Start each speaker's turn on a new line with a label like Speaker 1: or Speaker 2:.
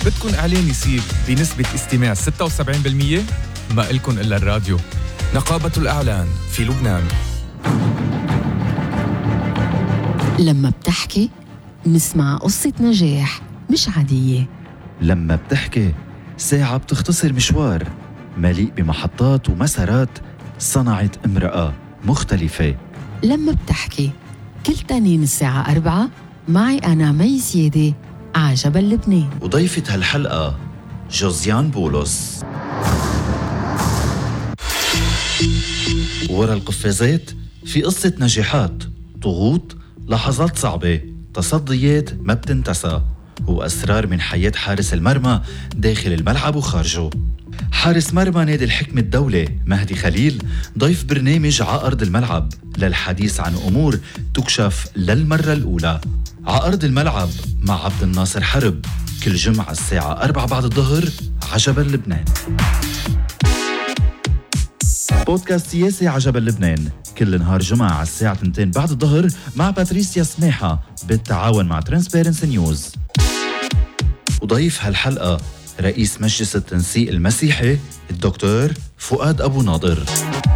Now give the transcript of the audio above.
Speaker 1: بدكن إعلان يصير بنسبة استماع 76%؟ ما إلكن إلا الراديو. نقابة الإعلان في لبنان.
Speaker 2: لما بتحكي نسمع قصة نجاح مش عادية.
Speaker 3: لما بتحكي ساعة بتختصر مشوار مليء بمحطات ومسارات صنعت امرأة مختلفة.
Speaker 2: لما بتحكي كل تانين الساعة 4 معي أنا مي زيادة عجبا لبنان،
Speaker 3: وضيفة هالحلقة جوزيان بولس. ورا القفازات في قصة نجاحات، ضغوط، لحظات صعبة، تصديات ما بتنتسى، وأسرار من حياة حارس المرمى داخل الملعب وخارجه. حارس مرمى نادي الحكمة الدولة مهدي خليل ضيف برنامج ع أرض الملعب للحديث عن أمور تكشف للمرة الأولى. ع أرض الملعب مع عبد الناصر حرب كل جمعة الساعة 4 بعد الظهر عجبا لبنان. بودكاست سياسي عجبا لبنان كل نهار جمعة على الساعة 2 بعد الظهر مع باتريسيا سماحة بالتعاون مع ترانسبيرنسي نيوز. وضيف هالحلقة رئيس مجلس التنسيق المسيحي الدكتور فؤاد أبو ناظر.